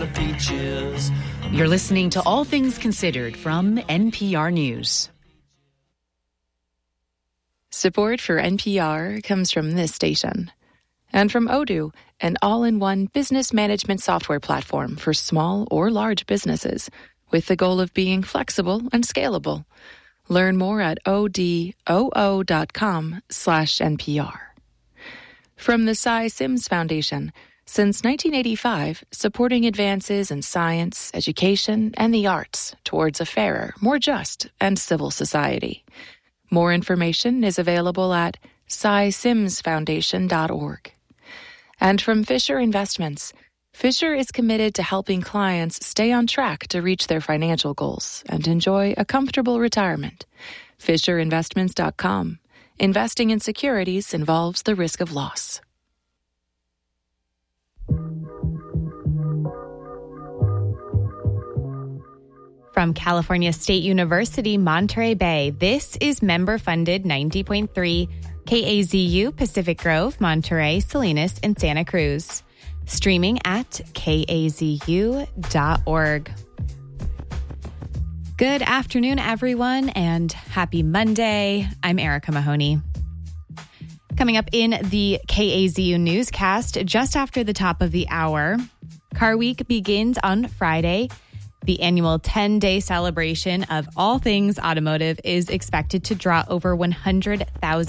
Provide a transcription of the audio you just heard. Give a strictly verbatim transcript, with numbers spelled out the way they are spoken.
peaches. You're listening to All Things Considered from N P R News. Support for N P R comes from this station. And from Odoo, an all-in-one business management software platform for small or large businesses, with the goal of being flexible and scalable. Learn more at odoo dot com slash N P R. From the Cy Sims Foundation, since nineteen eighty-five, supporting advances in science, education, and the arts towards a fairer, more just, and civil society. More information is available at cy sims foundation dot org. And from Fisher Investments, Fisher is committed to helping clients stay on track to reach their financial goals and enjoy a comfortable retirement. fisher investments dot com. Investing in securities involves the risk of loss. From California State University, Monterey Bay, this is member-funded ninety point three K A Z U Pacific Grove, Monterey, Salinas, and Santa Cruz. Streaming at K A Z U dot org. Good afternoon, everyone, and happy Monday. I'm Erica Mahoney. Coming up in the K A Z U newscast just after the top of the hour, Car Week begins on Friday. The annual ten-day celebration of all things automotive is expected to draw over one hundred thousand